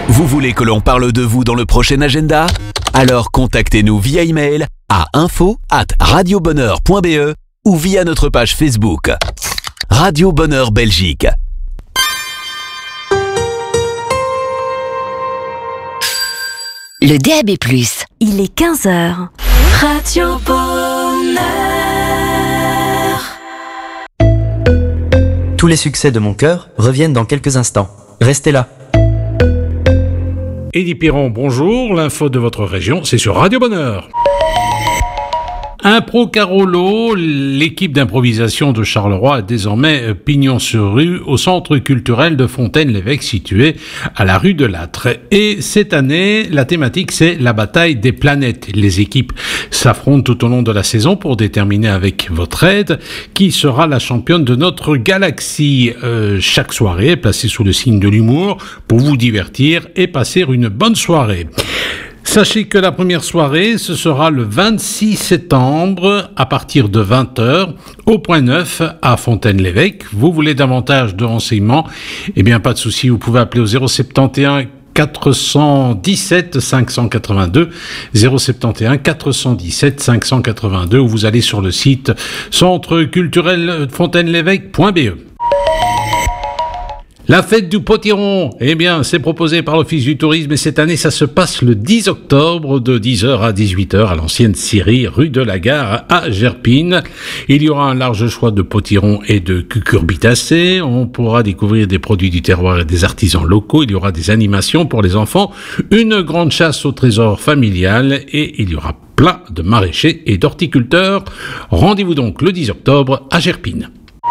Vous voulez que l'on parle de vous dans le prochain agenda ? Alors contactez-nous via email à info@radiobonheur.be ou via notre page Facebook. Radio Bonheur Belgique. Le DAB+. Il est 15h. Radio Bonheur. Tous les succès de mon cœur reviennent dans quelques instants. Restez là. Eddie Piron, bonjour. L'info de votre région, c'est sur Radio Bonheur. Impro Carolo, l'équipe d'improvisation de Charleroi a désormais pignon sur rue au centre culturel de Fontaine-l'Évêque situé à la rue de Lattre. Et cette année, la thématique c'est la bataille des planètes. Les équipes s'affrontent tout au long de la saison pour déterminer avec votre aide qui sera la championne de notre galaxie. Chaque soirée est placée sous le signe de l'humour pour vous divertir et passer une bonne soirée. Sachez que la première soirée, ce sera le 26 septembre à partir de 20h au Point Neuf à Fontaine-l'Évêque. Vous voulez davantage de renseignements ? Eh bien, pas de souci, vous pouvez appeler au 071 417 582 071 417 582 ou vous allez sur le site centreculturelfontaine-l'Évêque.be. La fête du potiron, eh bien, c'est proposé par l'Office du tourisme et cette année, ça se passe le 10 octobre de 10h à 18h à l'ancienne scierie rue de la Gare à Gerpine. Il y aura un large choix de potirons et de cucurbitacées. On pourra découvrir des produits du terroir et des artisans locaux. Il y aura des animations pour les enfants, une grande chasse au trésor familial et il y aura plein de maraîchers et d'horticulteurs. Rendez-vous donc le 10 octobre à Gerpine.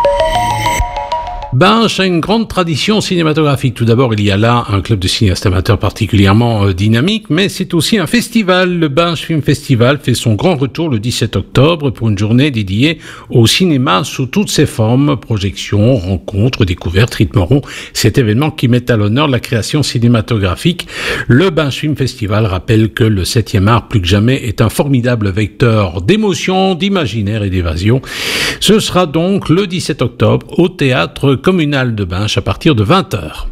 Binche a une grande tradition cinématographique. Tout d'abord, il y a là un club de cinéastes amateurs particulièrement dynamique, mais c'est aussi un festival. Le Binche Film Festival fait son grand retour le 17 octobre pour une journée dédiée au cinéma sous toutes ses formes, projections, rencontres, découvertes, rythme rond. Cet événement qui met à l'honneur la création cinématographique. Le Binche Film Festival rappelle que le 7e art, plus que jamais, est un formidable vecteur d'émotion, d'imaginaire et d'évasion. Ce sera donc le 17 octobre au théâtre communal de Binche à partir de 20h.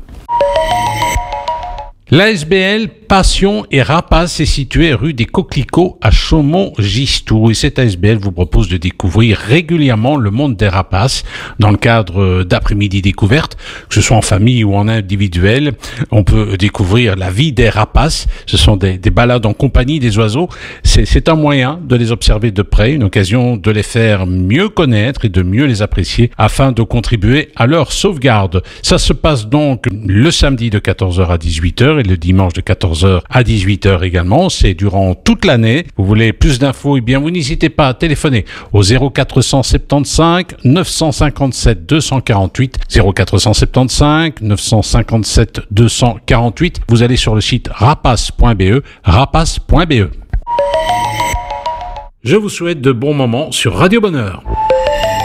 L'ASBL Passion et Rapace est située rue des Coquelicots à Chaumont-Gistoux et cette ASBL vous propose de découvrir régulièrement le monde des rapaces dans le cadre d'après-midi découvertes, que ce soit en famille ou en individuel. On peut découvrir la vie des rapaces, ce sont des balades en compagnie des oiseaux. C'est un moyen de les observer de près, une occasion de les faire mieux connaître et de mieux les apprécier afin de contribuer à leur sauvegarde. Ça se passe donc le samedi de 14h à 18h et le dimanche de 14h à 18h également. C'est durant toute l'année. Vous voulez plus d'infos? Eh bien, vous n'hésitez pas à téléphoner au 0475 957 248 0475 957 248. Vous allez sur le site rapace.be. Je vous souhaite de bons moments sur Radio Bonheur.